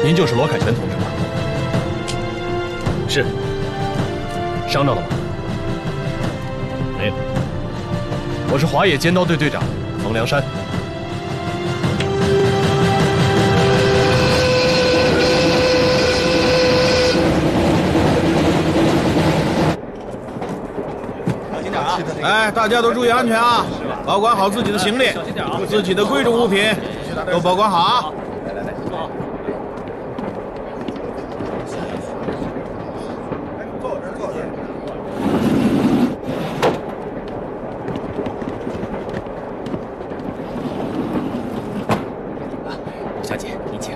您就是罗凯全同志吗？ 是。 伤着了吗？ 没有。 我是华野尖刀队队长冯梁山。 哎，大家都注意安全啊！保管好自己的行李，自己的贵重物品都保管好啊！ 吴小姐，您请。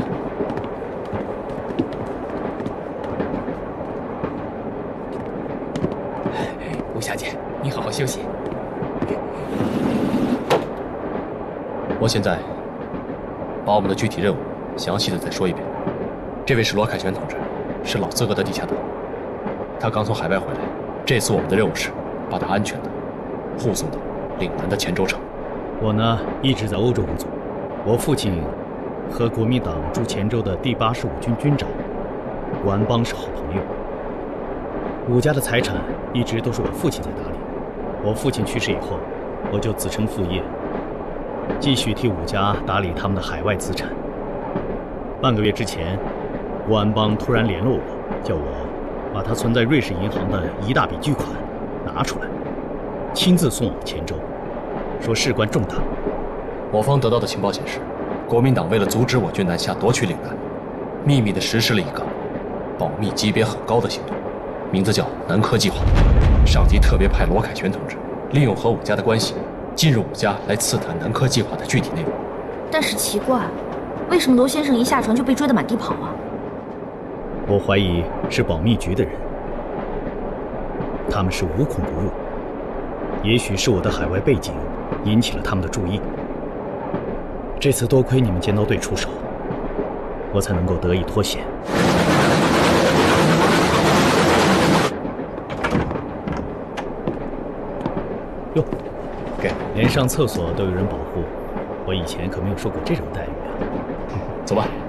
吴小姐，您好好休息。 我现在把我们的具体任务详细的再说一遍。这位是罗凯旋同志，是老资格的地下党，他刚从海外回来。这次我们的任务是把他安全的护送到岭南的黔州城。 我呢一直在欧洲工作，我父亲和国民党驻黔州的第85军军长吴安邦是好朋友。武家的财产一直都是我父亲在打理，我父亲去世以后，我就子承父业，继续替武家打理他们的海外资产。半个月之前，吴安邦突然联络我，叫我把他存在瑞士银行的一大笔巨款拿出来，亲自送往黔州，说事关重大。 我方得到的情报显示，国民党为了阻止我军南下夺取岭南，秘密地实施了一个保密级别很高的行动，名字叫南柯计划。上级特别派罗凯旋同志利用和武家的关系，进入武家来刺探南柯计划的具体内容。 但是奇怪，为什么罗先生一下船就被追得满地跑啊？ 我怀疑是保密局的人，他们是无孔不入。也许是我的海外背景引起了他们的注意。这次多亏你们尖刀队出手，我才能够得以脱险。哟，连上厕所都有人保护，我以前可没有受过这种待遇啊。 走吧。